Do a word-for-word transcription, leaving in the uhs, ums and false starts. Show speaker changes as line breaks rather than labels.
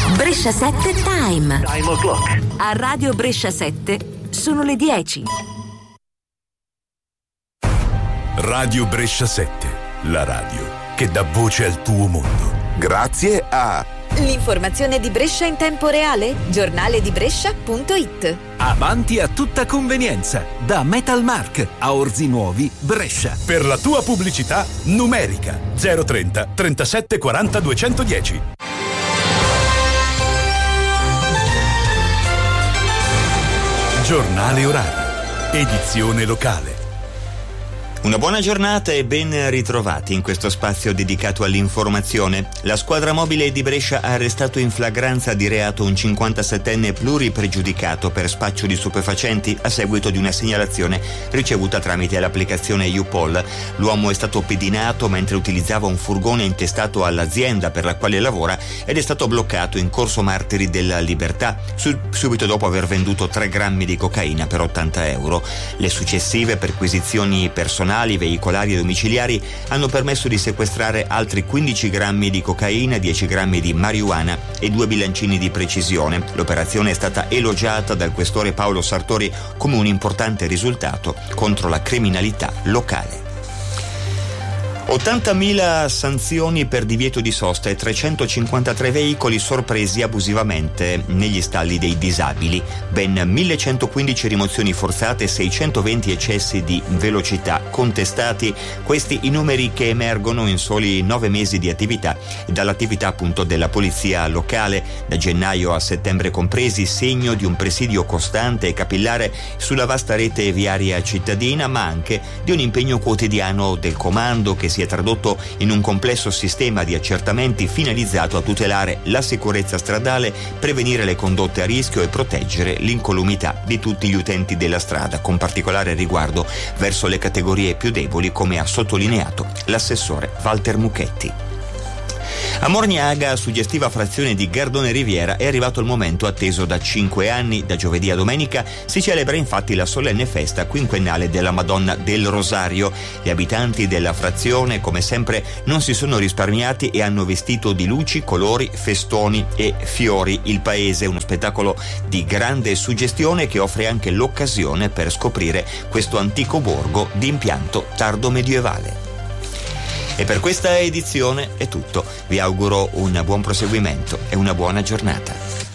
Brescia sette Time.
Time o'clock.
A Radio Brescia sette sono le dieci.
Radio Brescia sette, la radio che dà voce al tuo mondo. Grazie a
l'informazione di Brescia in tempo reale, giornale di Brescia punto it.
Avanti a tutta convenienza, da Metalmark a Orzi Nuovi, Brescia.
Per la tua pubblicità numerica zero trenta trentasette quaranta duecentodieci. Giornale orario, edizione locale.
Una buona giornata e ben ritrovati in questo spazio dedicato all'informazione. La squadra mobile di Brescia ha arrestato in flagranza di reato un cinquantasettenne pluripregiudicato per spaccio di stupefacenti a seguito di una segnalazione ricevuta tramite l'applicazione YouPol. L'uomo è stato pedinato mentre utilizzava un furgone intestato all'azienda per la quale lavora ed è stato bloccato in Corso Martiri della Libertà, su- subito dopo aver venduto tre grammi di cocaina per ottanta euro. Le successive perquisizioni personali, veicolari e domiciliari hanno permesso di sequestrare altri quindici grammi di cocaina, dieci grammi di marijuana e due bilancini di precisione. L'operazione è stata elogiata dal questore Paolo Sartori come un importante risultato contro la criminalità locale. ottantamila sanzioni per divieto di sosta e trecentocinquantatré veicoli sorpresi abusivamente negli stalli dei disabili, ben millecentoquindici rimozioni forzate e seicentoventi eccessi di velocità contestati. Questi i numeri che emergono in soli nove mesi di attività dall'attività appunto della polizia locale, da gennaio a settembre compresi, segno di un presidio costante e capillare sulla vasta rete viaria cittadina, ma anche di un impegno quotidiano del comando che si si è tradotto in un complesso sistema di accertamenti finalizzato a tutelare la sicurezza stradale, prevenire le condotte a rischio e proteggere l'incolumità di tutti gli utenti della strada, con particolare riguardo verso le categorie più deboli, come ha sottolineato l'assessore Walter Mucchetti. A Morniaga, suggestiva frazione di Gardone Riviera, è arrivato il momento atteso da cinque anni. Da giovedì a domenica si celebra infatti la solenne festa quinquennale della Madonna del Rosario. Gli abitanti della frazione, come sempre, non si sono risparmiati e hanno vestito di luci, colori, festoni e fiori il paese. Uno spettacolo di grande suggestione che offre anche l'occasione per scoprire questo antico borgo di impianto tardo medievale. E per questa edizione è tutto. Vi auguro un buon proseguimento e una buona giornata.